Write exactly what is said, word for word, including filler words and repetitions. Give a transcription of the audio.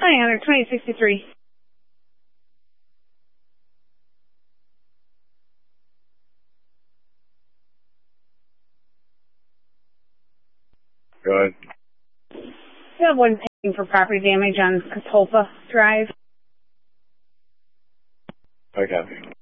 flying under twenty sixty-three. Go ahead. You have one pending for property damage on Catalpa Drive. Okay.